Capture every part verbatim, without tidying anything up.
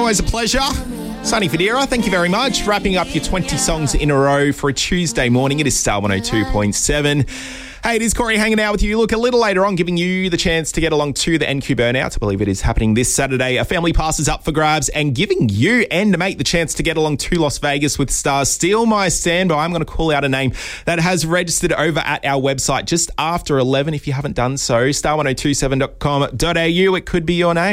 always a pleasure. Sonny Fodera, thank you very much. Wrapping up your twenty songs in a row for a Tuesday morning. It is Star one oh two point seven. Hey, it is Corey hanging out with you. Look, a little later on, giving you the chance to get along to the N Q Burnout. I believe it is happening this Saturday. A family pass is up for grabs and giving you and mate the chance to get along to Las Vegas with Stars. Steal my standby. I'm going to call out a name that has registered over at our website just after eleven. If you haven't done so, star one oh two seven dot com dot a u. It could be your name.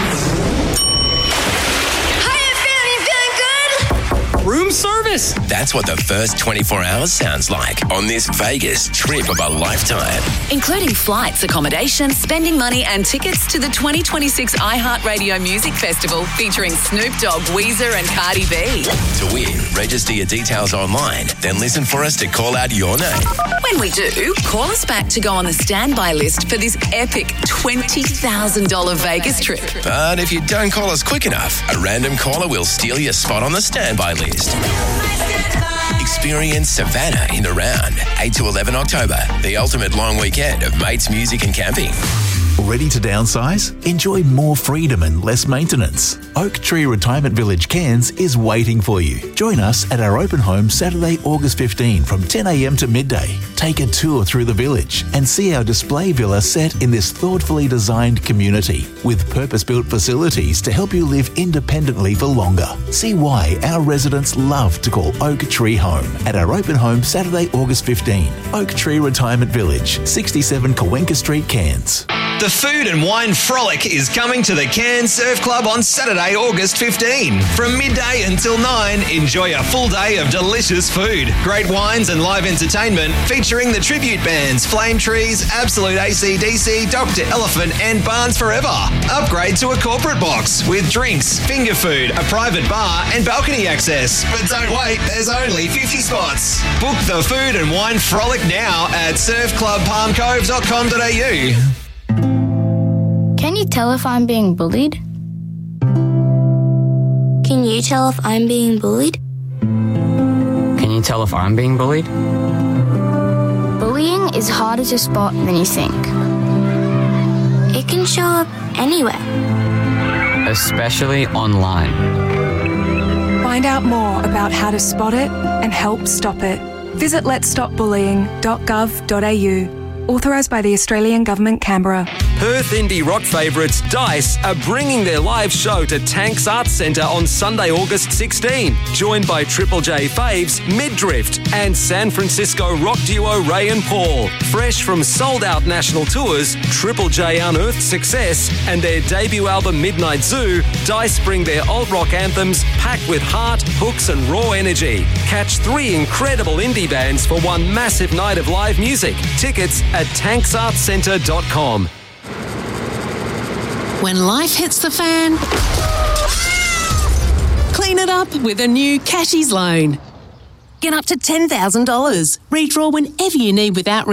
Room service. That's what the first twenty-four hours sounds like on this Vegas trip of a lifetime. Including flights, accommodation, spending money and tickets to the twenty twenty-six iHeartRadio Music Festival featuring Snoop Dogg, Weezer and Cardi B. To win, register your details online, then listen for us to call out your name. When we do, call us back to go on the standby list for this epic twenty thousand dollars Vegas trip. But if you don't call us quick enough, a random caller will steal your spot on the standby list. Experience Savannah in the round, eight to eleven October, the ultimate long weekend of mates, music and camping. Ready to downsize? Enjoy more freedom and less maintenance. Oak Tree Retirement Village Cairns is waiting for you. Join us at our open home Saturday, August fifteenth from ten a.m. to midday. Take a tour through the village and see our display villa set in this thoughtfully designed community with purpose-built facilities to help you live independently for longer. See why our residents love to call Oak Tree home at our open home Saturday, August fifteenth. Oak Tree Retirement Village, sixty-seven Cawenka Street, Cairns. The Food and Wine Frolic is coming to the Cairns Surf Club on Saturday, August fifteenth. From midday until nine, enjoy a full day of delicious food, great wines and live entertainment featuring the tribute bands Flame Trees, Absolute A C D C, Doctor Elephant and Barnes Forever. Upgrade to a corporate box with drinks, finger food, a private bar and balcony access. But don't wait, there's only fifty spots. Book the Food and Wine Frolic now at surf club palm cove dot com dot a u. Can you tell if I'm being bullied? Can you tell if I'm being bullied? Can you tell if I'm being bullied? Bullying is harder to spot than you think. It can show up anywhere. Especially online. Find out more about how to spot it and help stop it. Visit lets stop bullying dot gov dot a u. Authorised by the Australian Government, Canberra. Perth indie rock favourites Dice are bringing their live show to Tanks Arts Centre on Sunday, August sixteenth, joined by Triple J faves Midrift and San Francisco rock duo Ray and Paul. Fresh from sold-out national tours, Triple J unearthed success and their debut album Midnight Zoo, Dice bring their alt-rock anthems packed with heart, hooks and raw energy. Catch three incredible indie bands for one massive night of live music. Tickets at tanks arts centre dot com. When life hits the fan, clean it up with a new Cashies loan. Get up to ten thousand dollars. Redraw whenever you need without